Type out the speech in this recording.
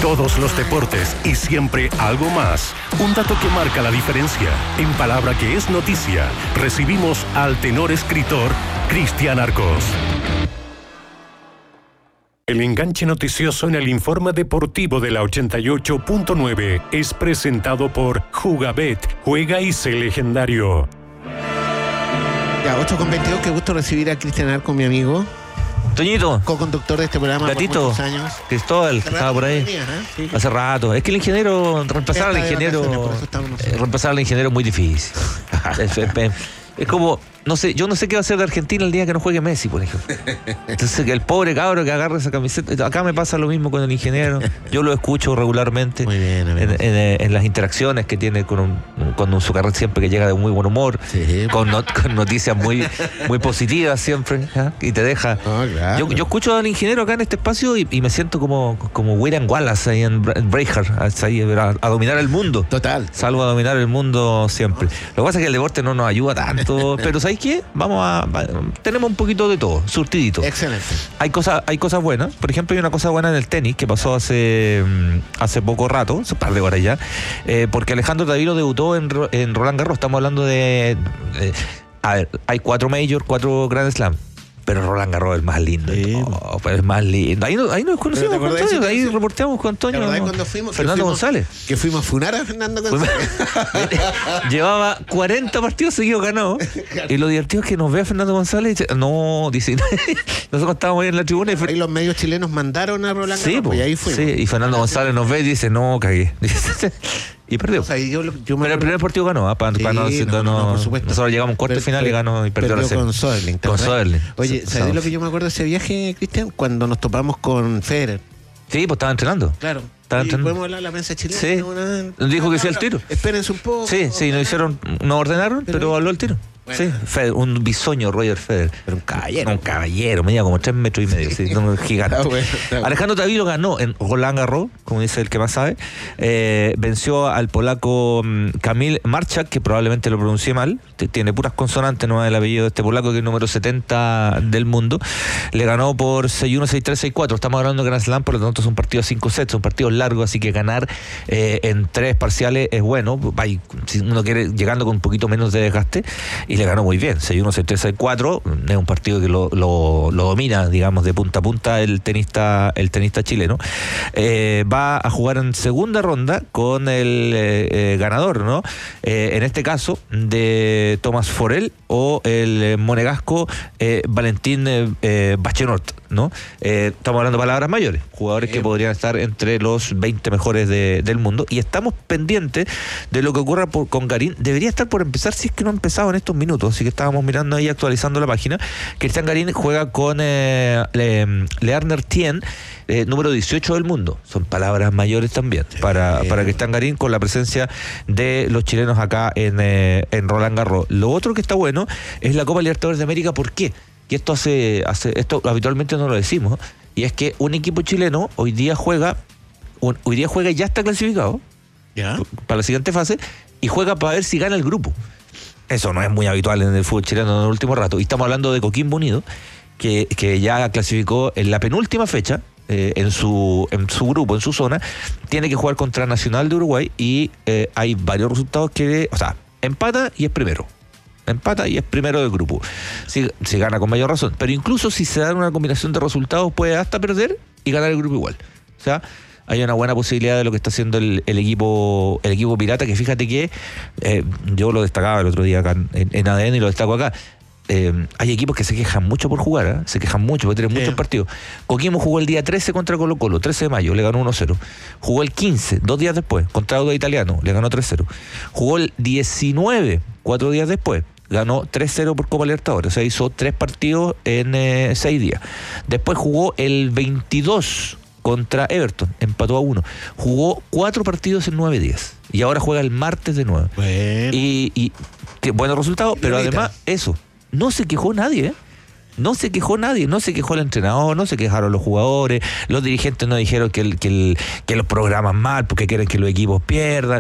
Todos los deportes y siempre algo más. Un dato que marca la diferencia. En palabra que es noticia, recibimos al tenor escritor Cristian Arcos. El enganche noticioso en el informe deportivo de la 88.9 es presentado por Jugabet. Juega y sé legendario. Ya, 8:22, qué gusto recibir a Cristian Arcos, mi amigo. Toñito, Co-conductor de este programa. Gatito, por muchos años. Cristóbal, estaba por ahí. Sí. Hace rato. Es que el ingeniero, reemplazar al ingeniero es muy difícil. Es como, no sé, yo no sé qué va a hacer de Argentina el día que no juegue Messi, por ejemplo. Entonces, que el pobre cabro que agarra esa camiseta. Acá me pasa lo mismo con el ingeniero. Yo lo escucho regularmente. Muy bien, en las interacciones que tiene con su carrera, siempre que llega de muy buen humor, sí, con noticias muy positivas siempre, ¿eh? Y te deja. Oh, claro. Yo escucho al ingeniero acá en este espacio y me siento como William Wallace ahí en Braveheart, ahí a dominar el mundo. Total. Salvo a dominar el mundo siempre. Lo que pasa es que el deporte no nos ayuda tanto, pero ¿sabéis qué? Tenemos un poquito de todo, surtidito. Excelente. Hay cosas buenas. Por ejemplo, hay una cosa buena en el tenis que pasó hace poco rato, hace un par de horas ya, porque Alejandro Tavilo debutó en Roland Garros. Estamos hablando a ver, hay 4 Major, 4 Grand Slam. Pero Roland Garros es el más lindo. Sí, pues es más lindo. Ahí nos conocimos con Antonio, ahí reporteamos con Antonio. ¿La verdad cuando fuimos? Fernando González. Que fuimos a funar a Fernando González. Llevaba 40 partidos seguidos ganados. Y lo divertido es que nos ve a Fernando González y dice, no, dice, nosotros estábamos ahí en la tribuna. Ahí los medios chilenos mandaron a Roland Garros. Sí, pues, y ahí fuimos. Sí, y Fernando González nos ve y dice, no, cagué. Y perdió. O sea, pero el primer partido ganó. Por supuesto. Nosotros llegamos a un cuarto final y ganó y perdió la serie. Con Soderling. Oye, ¿sabes lo que yo me acuerdo de ese viaje, Cristian? Cuando nos topamos con Federer. Sí, pues estaba entrenando. Claro. ¿Podemos hablar de la prensa chilena? Sí. Dijo que sí al tiro. Espérense un poco. Sí, nos ordenaron, pero habló el tiro. Bueno. Sí, Federer, un bisoño Roger Federer. Pero un caballero, medía como 3 metros y medio, sí, un gigante. Bueno. Alejandro Tavilo ganó en Roland Garros, como dice el que más sabe. Venció al polaco Kamil Marchak, que probablemente lo pronuncié mal. Tiene puras consonantes, no es el apellido de este polaco, que es el número 70 del mundo. Le ganó por 6-1, 6-3, 6-4. Estamos hablando de Grand Slam, por lo tanto son partidos 5 sets, son partidos largos, así que ganar en 3 parciales es bueno. Si uno quiere, llegando con un poquito menos de desgaste. Y le ganó muy bien, 6-1, 6-3, 6-4. Es un partido que lo domina, digamos, de punta a punta el tenista chileno. Va a jugar en segunda ronda con el ganador, ¿no? En este caso, de Tomás Forel o el monegasco Valentín Bachenort, ¿no? Estamos hablando de palabras mayores, jugadores que podrían estar entre los 20 mejores del mundo. Y estamos pendientes de lo que ocurra con Garín. Debería estar por empezar, si es que no ha empezado en estos minutos, así que estábamos mirando ahí, actualizando la página. Cristian Garín juega con Learner Tien, número 18 del mundo. Son palabras mayores también para Cristian Garín, con la presencia de los chilenos acá en Roland Garros. Lo otro que está bueno es la Copa Libertadores de América. ¿Por qué? Y esto esto habitualmente no lo decimos, y es que un equipo chileno hoy día juega y ya está clasificado para la siguiente fase, y juega para ver si gana el grupo. Eso no es muy habitual en el fútbol chileno en el último rato. Y estamos hablando de Coquimbo Unido, que ya clasificó en la penúltima fecha, en su grupo, en su zona. Tiene que jugar contra Nacional de Uruguay y hay varios resultados empata y es primero. Empata y es primero del grupo. Si gana con mayor razón. Pero incluso si se da una combinación de resultados, puede hasta perder y ganar el grupo igual. O sea, hay una buena posibilidad de lo que está haciendo el equipo pirata, que fíjate que yo lo destacaba el otro día acá en ADN y lo destaco acá. Hay equipos que se quejan mucho por jugar, se quejan mucho porque tienen muchos partidos. Coquimbo jugó el día 13 contra Colo-Colo, 13 de mayo, le ganó 1-0. Jugó el 15, 2 días después, contra Audax Italiano, le ganó 3-0. Jugó el 19, 4 días después, ganó 3-0 por Copa Libertadores. O sea, hizo 3 partidos en 6 días. Después jugó el 22 contra Everton, empató a 1. Jugó 4 partidos en 9 días. Y ahora juega el martes de nuevo. Bueno. Y buenos resultados, pero además eso. No se quejó nadie, ¿eh? No se quejó nadie, no se quejó el entrenador, no se quejaron los jugadores, los dirigentes no dijeron que los programan mal porque quieren que los equipos pierdan.